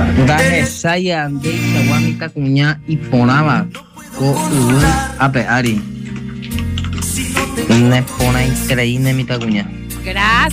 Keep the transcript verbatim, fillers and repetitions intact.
Gaje saya ande chawamita kuña y ponaba ko un ape ari. Ne pona increíble mita kuña. Gracias.